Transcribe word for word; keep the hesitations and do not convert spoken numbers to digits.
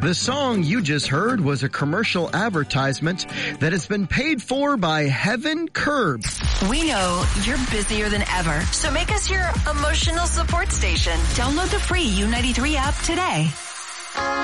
The song you just heard was a commercial advertisement that has been paid for by Heaven Curbs. We know you're busier than ever, so make us your emotional support station. Download the free U ninety-three app today.